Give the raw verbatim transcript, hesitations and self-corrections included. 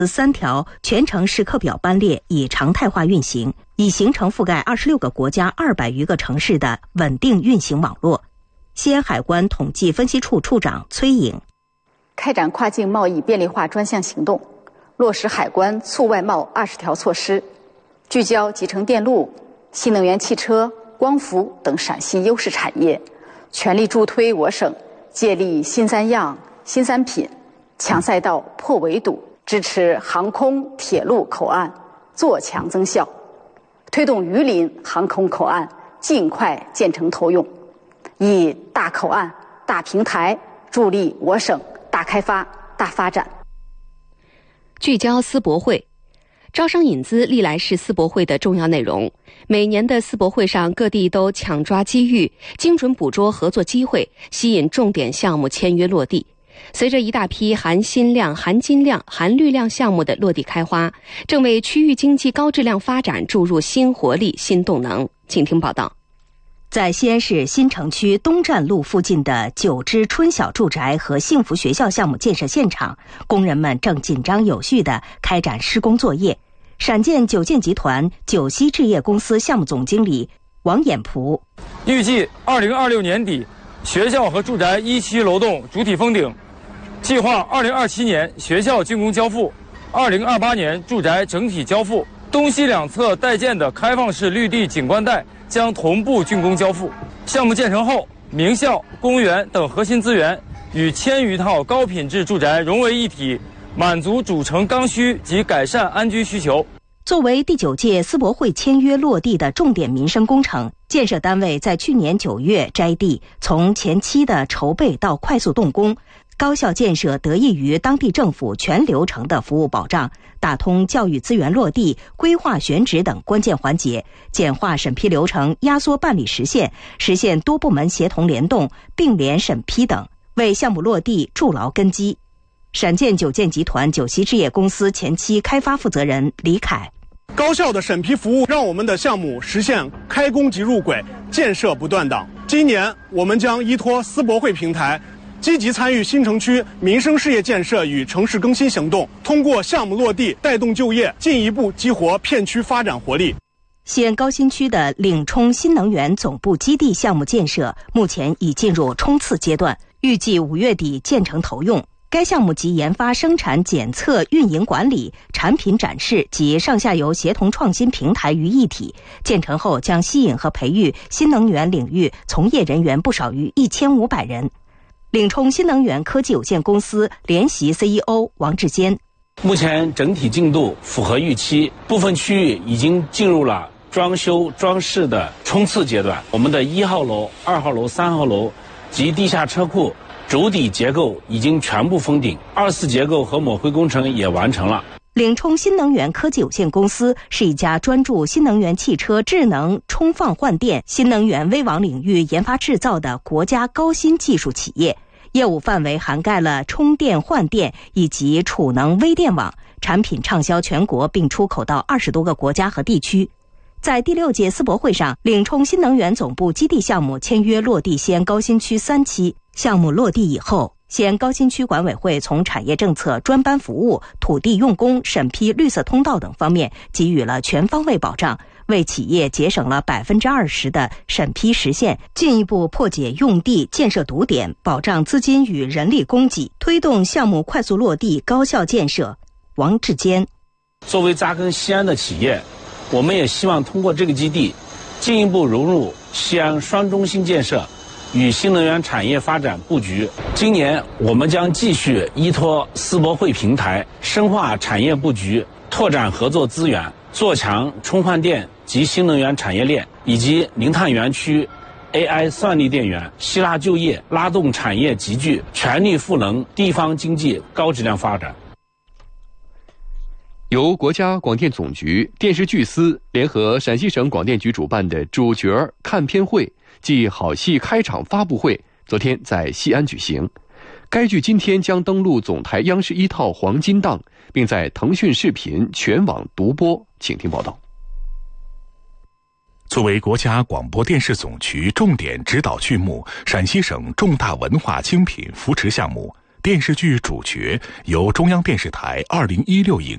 三条全程时刻表班列已常态化运行，已形成覆盖二十六个国家二百余个城市的稳定运行网络。西安海关统计分析处处长崔颖： 开展跨境贸易便利化专项行动，落实海关促外贸二十条措施，聚焦集成电路、新能源汽车、光伏等陕西优势产业，全力助推我省借力新三样、新三品，抢赛道、破围堵，支持航空、铁路口岸做强增效，推动榆林航空口岸尽快建成投用，以大口岸、大平台助力我省大开发、大发展。 聚焦丝博会，招商引资历来是丝博会的重要内容。每年的丝博会上，各地都抢抓机遇，精准捕捉合作机会，吸引重点项目签约落地。随着一大批含新量、含金量、含绿量项目的落地开花，正为区域经济高质量发展注入新活力、新动能。请听报道。 在西安市新城区东站路附近的九支春晓住宅和幸福学校项目建设现场，工人们正紧张有序地开展施工作业。陕建九建集团九溪置业公司项目总经理王衍普： 预计二零二六年底，学校和住宅一期楼栋主体封顶，计划二零二七年学校竣工交付，二零二八年住宅整体交付。东西两侧待建的开放式绿地景观带将同步竣工交付。项目建成后，名校、公园等核心资源与千余套高品质住宅融为一体，满足主城刚需及改善安居需求。 作为第九届丝博会签约落地的重点民生工程，建设单位在去年九月摘地，从前期的筹备到快速动工，高效建设得益于当地政府全流程的服务保障，打通教育资源落地、规划选址等关键环节，简化审批流程，压缩办理时限，实现多部门协同联动、并联审批等，为项目落地筑牢根基。陕建九建集团九溪置业公司前期开发负责人李凯： 高效的审批服务让我们的项目实现开工即入轨，建设不断档。今年我们将依托丝博会平台，积极参与新城区民生事业建设与城市更新行动，通过项目落地带动就业，进一步激活片区发展活力。 西安高新区的领冲新能源总部基地项目建设目前已进入冲刺阶段，预计五月底建成投用。该项目集研发、生产、检测、运营管理、产品展示及上下游协同创新平台于一体，建成后将吸引和培育新能源领域从业人员不少于一千五百人。领冲新能源科技有限公司联席 C E O 王志坚： 目前整体进度符合预期，部分区域已经进入了装修装饰的冲刺阶段。我们的一号楼、二号楼、三号楼及地下车库主体结构已经全部封顶，二次结构和抹灰工程也完成了。 领冲新能源科技有限公司是一家专注新能源汽车智能充放换电、新能源微网领域研发制造的国家高新技术企业，业务范围涵盖了充电换电以及储能微电网，产品畅销全国并出口到二十多个国家和地区。在第六届丝博会上，领冲新能源总部基地项目签约落地西安高新区三期。项目落地以后，西安高新区管委会从产业政策、专班服务、土地用工、审批、绿色通道等方面给予了全方位保障，为企业节省了百分之二十的审批时限，进一步破解用地建设堵点，保障资金与人力供给，推动项目快速落地、高效建设。王志坚： 作为扎根西安的企业，我们也希望通过这个基地，进一步融入西安双中心建设与新能源产业发展布局。今年我们将继续依托丝博会平台，深化产业布局，拓展合作资源，做强充换电及新能源产业链，以及零碳园区、A I 算力电源、希腊就业，拉动产业集聚，全力赋能地方经济高质量发展。 由国家广电总局、电视剧司联合陕西省广电局主办的主角看片会暨好戏开场发布会昨天在西安举行。该剧今天将登陆总台央视一套黄金档，并在腾讯视频全网独播。请听报道。 作为国家广播电视总局重点指导剧目、陕西省重大文化精品扶持项目，电视剧主角由中央电视台二零一六影